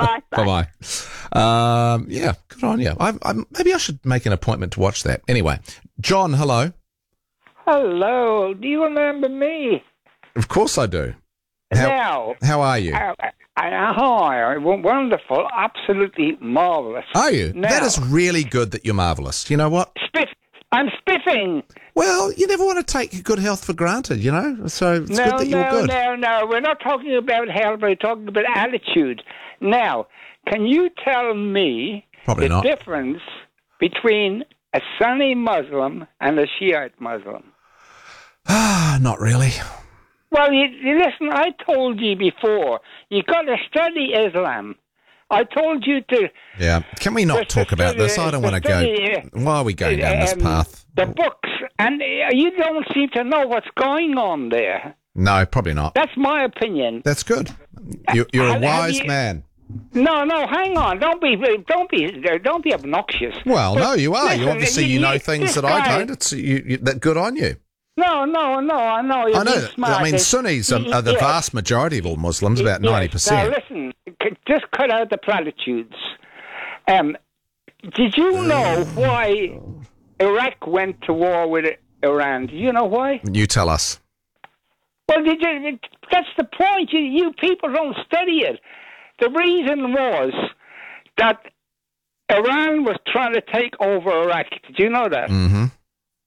Bye. Bye-bye. Yeah, good on you. Maybe I should make an appointment to watch that. Anyway, John, hello. Hello. Do you remember me? Of course I do. Now. How are you? Hi. Wonderful. Absolutely marvellous. Are you? Now, that is really good that you're marvellous. You know what? I'm spiffing. Well, you never want to take your good health for granted, you know? So it's good that you're good. No. We're not talking about health. We're talking about attitude. Now, can you tell me the difference between a Sunni Muslim and a Shiite Muslim? Not really. Well, you listen, I told you before, you got to study Islam. I told you to... Yeah. Can we not talk about this? I don't want to go... Why are we going down this path? The books. And you don't seem to know what's going on there. No, probably not. That's my opinion. That's good. You're a wise man. No, hang on. Don't be obnoxious. Well, no, you are. You obviously know things that I don't. It's that good on you. No, I know. I know. Smart. I mean, Sunnis are the vast majority of all Muslims, about 90%. Now, listen, just cut out the platitudes. Did you know why Iraq went to war with Iran? Do you know why? You tell us. Well, that's the point. You people don't study it. The reason was that Iran was trying to take over Iraq. Did you know that? Mm-hmm.